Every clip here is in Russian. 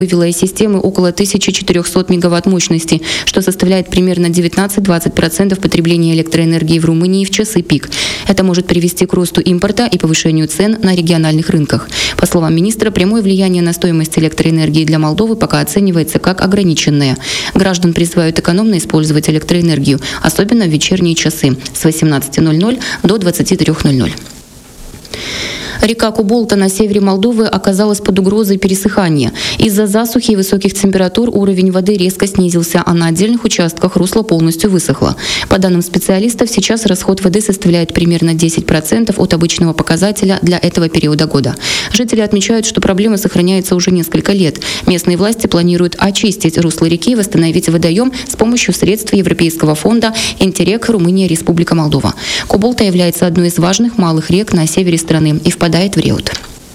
вывела из системы около 1400 мегаватт мощности, что составляет примерно 19-20% потребления электроэнергии в Румынии в часы пик. Это может привести к росту импорта и повышению цен на региональных рынках. По словам министра, прямое влияние на стоимость электроэнергии для Молдовы пока оценивается как ограниченное. Граждан призывают экономно использовать электроэнергию, особенно в вечерние часы с 18:00 до 23:00. Река Куболта на севере Молдовы оказалась под угрозой пересыхания. Из-за засухи и высоких температур уровень воды резко снизился, а на отдельных участках русло полностью высохло. По данным специалистов, сейчас расход воды составляет примерно 10% от обычного показателя для этого периода года. Жители отмечают, что проблема сохраняется уже несколько лет. Местные власти планируют очистить русло реки и восстановить водоем с помощью средств Европейского фонда «Интеррек Румыния, Республика Молдова». Куболта является одной из важных малых рек на севере страны и впадает в Реут.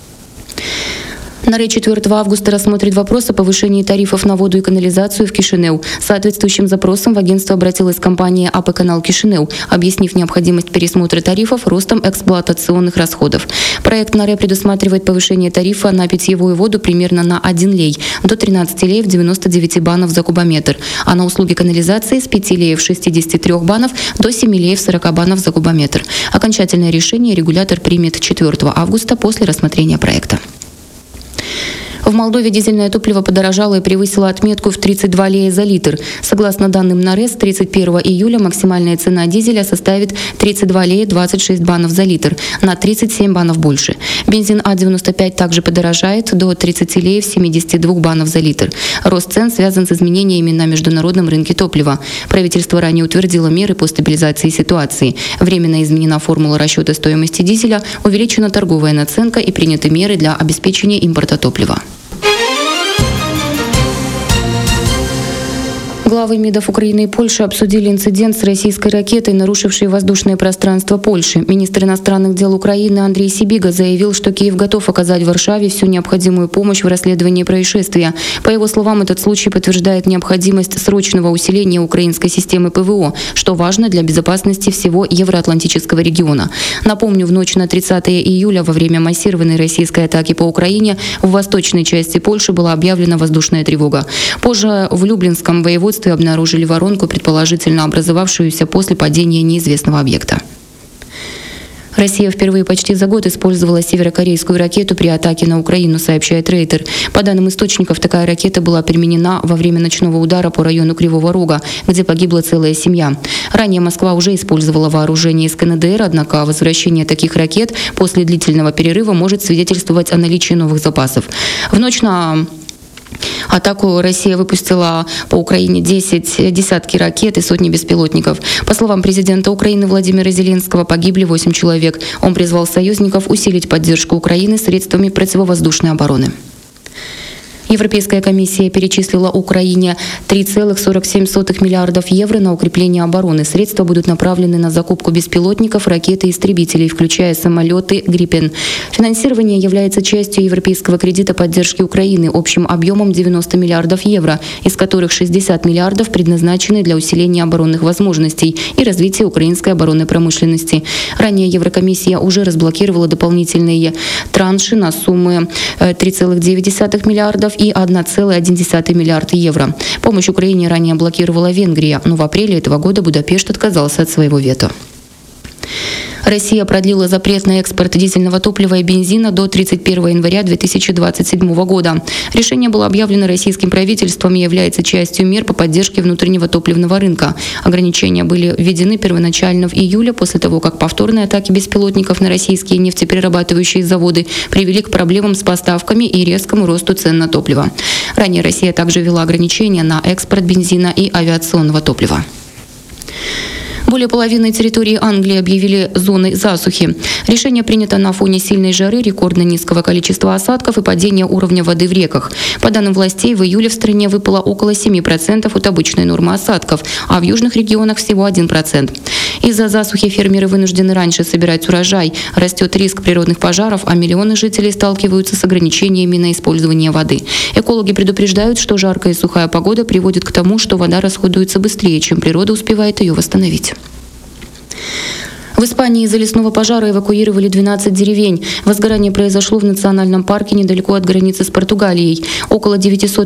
НАРЭ 4 августа рассмотрит вопрос о повышении тарифов на воду и канализацию в Кишинев. С соответствующим запросом в агентство обратилась компания АП «Канал Кишинев», объяснив необходимость пересмотра тарифов ростом эксплуатационных расходов. Проект НАРЭ предусматривает повышение тарифа на питьевую воду примерно на 1 лей, до 13 леев 99 банов за кубометр, а на услуги канализации с 5 леев 63 банов до 7 леев 40 банов за кубометр. Окончательное решение регулятор примет 4 августа после рассмотрения проекта. В Молдове дизельное топливо подорожало и превысило отметку в 32 лея за литр. Согласно данным НАРЭ, с 31 июля максимальная цена дизеля составит 32 лея 26 банов за литр, на 37 банов больше. Бензин А95 также подорожает до 30 леев 72 банов за литр. Рост цен связан с изменениями на международном рынке топлива. Правительство ранее утвердило меры по стабилизации ситуации. Временно изменена формула расчета стоимости дизеля, увеличена торговая наценка и приняты меры для обеспечения импорта топлива. Главы МИДов Украины и Польши обсудили инцидент с российской ракетой, нарушившей воздушное пространство Польши. Министр иностранных дел Украины Андрей Сибига заявил, что Киев готов оказать Варшаве всю необходимую помощь в расследовании происшествия. По его словам, этот случай подтверждает необходимость срочного усиления украинской системы ПВО, что важно для безопасности всего евроатлантического региона. Напомню, в ночь на 30 июля во время массированной российской атаки по Украине в восточной части Польши была объявлена воздушная тревога. Позже в Люблинском воеводстве обнаружили воронку, предположительно образовавшуюся после падения неизвестного объекта. Россия впервые почти за год использовала северокорейскую ракету при атаке на Украину, сообщает Рейтер. По данным источников, такая ракета была применена во время ночного удара по району Кривого Рога, где погибла целая семья. Ранее Москва уже использовала вооружение из КНДР, однако возвращение таких ракет после длительного перерыва может свидетельствовать о наличии новых запасов. В ночь на атаку Россия выпустила по Украине десятки ракет и сотни беспилотников. По словам президента Украины Владимира Зеленского, погибли 8 человек. Он призвал союзников усилить поддержку Украины средствами противовоздушной обороны. Европейская комиссия перечислила Украине 3,47 миллиардов евро на укрепление обороны. Средства будут направлены на закупку беспилотников, ракет и истребителей, включая самолеты «Гриппен». Финансирование является частью европейского кредита поддержки Украины общим объемом 90 миллиардов евро, из которых 60 миллиардов предназначены для усиления оборонных возможностей и развития украинской оборонной промышленности. Ранее Еврокомиссия уже разблокировала дополнительные транши на суммы 3,9 миллиардов и 1,1 миллиард евро. Помощь Украине ранее блокировала Венгрия, но в апреле этого года Будапешт отказался от своего вето. Россия продлила запрет на экспорт дизельного топлива и бензина до 31 января 2027 года. Решение было объявлено российским правительством и является частью мер по поддержке внутреннего топливного рынка. Ограничения были введены первоначально в июле, после того, как повторные атаки беспилотников на российские нефтеперерабатывающие заводы привели к проблемам с поставками и резкому росту цен на топливо. Ранее Россия также ввела ограничения на экспорт бензина и авиационного топлива. Более половины территории Англии объявили зоной засухи. Решение принято на фоне сильной жары, рекордно низкого количества осадков и падения уровня воды в реках. По данным властей, в июле в стране выпало около 7% от обычной нормы осадков, а в южных регионах всего 1%. Из-за засухи фермеры вынуждены раньше собирать урожай. Растет риск природных пожаров, а миллионы жителей сталкиваются с ограничениями на использование воды. Экологи предупреждают, что жаркая и сухая погода приводит к тому, что вода расходуется быстрее, чем природа успевает ее восстановить. В Испании из-за лесного пожара эвакуировали 12 деревень. Возгорание произошло в национальном парке недалеко от границы с Португалией. Около 900